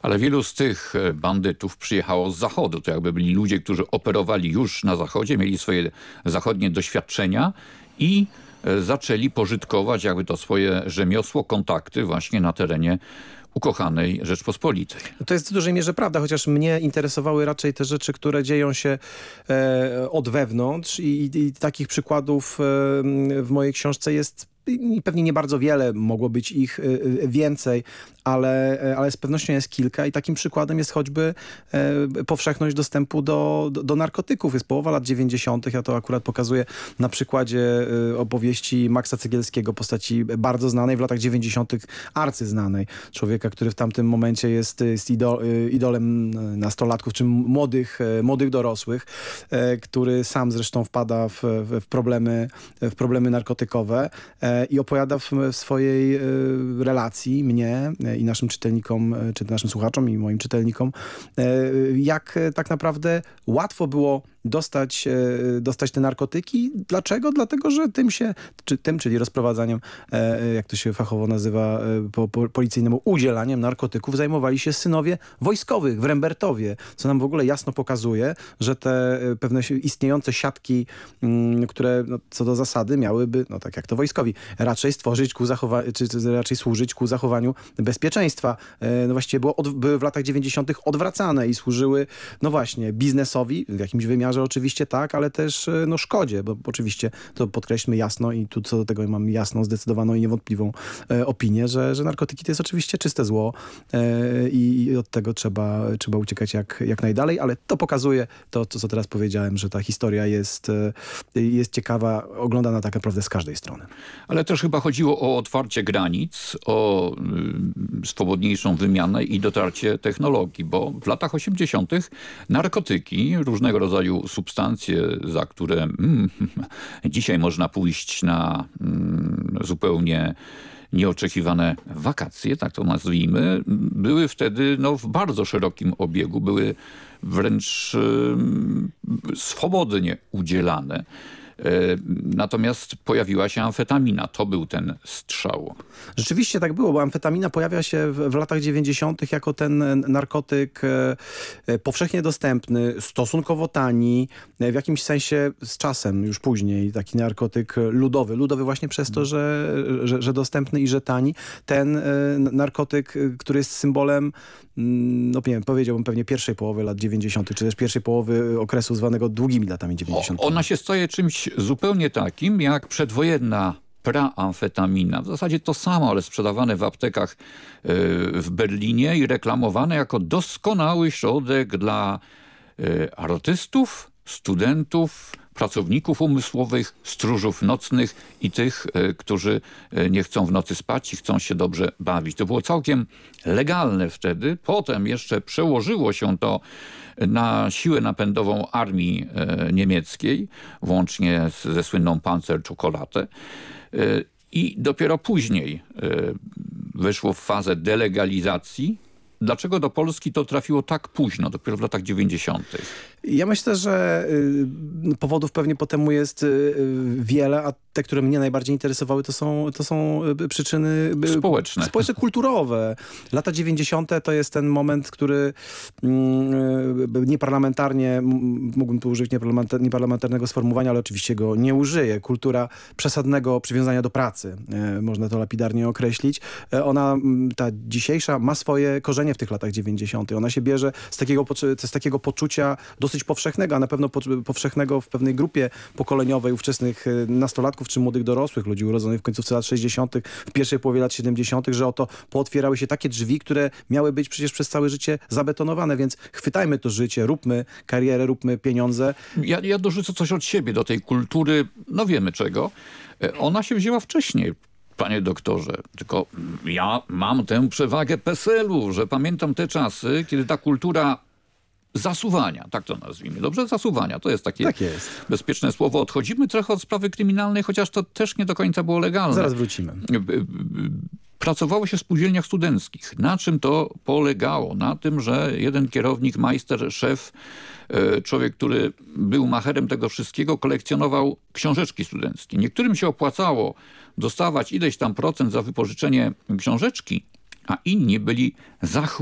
Ale wielu z tych bandytów przyjechało z Zachodu. To jakby byli ludzie, którzy operowali już na Zachodzie, mieli swoje zachodnie doświadczenia i zaczęli pożytkować jakby to swoje rzemiosło, kontakty właśnie na terenie ukochanej Rzeczpospolitej. To jest w dużej mierze prawda, chociaż mnie interesowały raczej te rzeczy, które dzieją się od wewnątrz i takich przykładów w mojej książce jest pewnie nie bardzo wiele, mogło być ich więcej, ale z pewnością jest kilka i takim przykładem jest choćby powszechność dostępu do narkotyków. Jest połowa lat 90. Ja to akurat pokazuję na przykładzie opowieści Maxa Cegielskiego, postaci bardzo znanej, w latach 90. arcyznanej. Człowieka, który w tamtym momencie jest idolem nastolatków, czy młodych dorosłych, który sam zresztą wpada w problemy narkotykowe i opowiada w swojej relacji mnie i naszym czytelnikom, czy naszym słuchaczom i moim czytelnikom, jak tak naprawdę łatwo było dostać te narkotyki. Dlaczego? Dlatego, że czyli rozprowadzaniem, jak to się fachowo nazywa po policyjnemu, udzielaniem narkotyków zajmowali się synowie wojskowych w Rembertowie, co nam w ogóle jasno pokazuje, że te pewne istniejące siatki, które co do zasady miałyby, tak jak to wojskowi, raczej stworzyć czy raczej służyć ku zachowaniu bezpieczeństwa. Właściwie były w latach 90. odwracane i służyły, właśnie, biznesowi w jakimś wymiarze oczywiście tak, ale też szkodzie, bo oczywiście to podkreślmy jasno i tu co do tego mam jasną, zdecydowaną i niewątpliwą opinię, że narkotyki to jest oczywiście czyste zło i od tego trzeba uciekać jak najdalej, ale to pokazuje to, co teraz powiedziałem, że ta historia jest ciekawa, oglądana tak naprawdę z każdej strony. Ale też chyba chodziło o otwarcie granic, o swobodniejszą wymianę i dotarcie technologii, bo w latach 80. narkotyki, różnego rodzaju substancje, za które dzisiaj można pójść na zupełnie nieoczekiwane wakacje, tak to nazwijmy, były wtedy w bardzo szerokim obiegu, były wręcz swobodnie udzielane. Natomiast pojawiła się amfetamina. To był ten strzał. Rzeczywiście tak było, bo amfetamina pojawia się w latach 90. jako ten narkotyk powszechnie dostępny, stosunkowo tani, w jakimś sensie z czasem, już później, taki narkotyk ludowy. Ludowy właśnie przez to, że dostępny i że tani. Ten narkotyk, który jest symbolem, powiedziałbym pewnie pierwszej połowy lat 90., czy też pierwszej połowy okresu zwanego długimi latami 90. Ona się staje czymś zupełnie takim, jak przedwojenna praamfetamina. W zasadzie to samo, ale sprzedawane w aptekach w Berlinie i reklamowane jako doskonały środek dla artystów, studentów, pracowników umysłowych, stróżów nocnych i tych, którzy nie chcą w nocy spać i chcą się dobrze bawić. To było całkiem legalne wtedy. Potem jeszcze przełożyło się to na siłę napędową armii niemieckiej, włącznie ze słynną Panzerczokolade. I dopiero później weszło w fazę delegalizacji. Dlaczego do Polski to trafiło tak późno, dopiero w latach 90.? Ja myślę, że powodów pewnie po temu jest wiele, a te, które mnie najbardziej interesowały, to są przyczyny społeczno-kulturowe. Lata 90. to jest ten moment, który nieparlamentarnie, mógłbym tu użyć nieparlamentarnego sformułowania, ale oczywiście go nie użyję. Kultura przesadnego przywiązania do pracy, można to lapidarnie określić. Ta dzisiejsza, ma swoje korzenie w tych latach 90. Ona się bierze z takiego poczucia dosyć powszechnego, a na pewno powszechnego w pewnej grupie pokoleniowej ówczesnych nastolatków czy młodych dorosłych, ludzi urodzonych w końcówce lat 60., w pierwszej połowie lat 70., że oto pootwierały się takie drzwi, które miały być przecież przez całe życie zabetonowane, więc chwytajmy to życie, róbmy karierę, róbmy pieniądze. Ja dorzucę coś od siebie do tej kultury, wiemy czego. Ona się wzięła wcześniej. Panie doktorze, tylko ja mam tę przewagę PESEL-u, że pamiętam te czasy, kiedy ta kultura zasuwania, tak to nazwijmy. Dobrze? Zasuwania. To jest takie bezpieczne słowo. Odchodzimy trochę od sprawy kryminalnej, chociaż to też nie do końca było legalne. Zaraz wrócimy. Pracowało się w spółdzielniach studenckich. Na czym to polegało? Na tym, że jeden kierownik, majster, szef, człowiek, który był macherem tego wszystkiego, kolekcjonował książeczki studenckie. Niektórym się opłacało dostawać ileś tam procent za wypożyczenie książeczki, a inni byli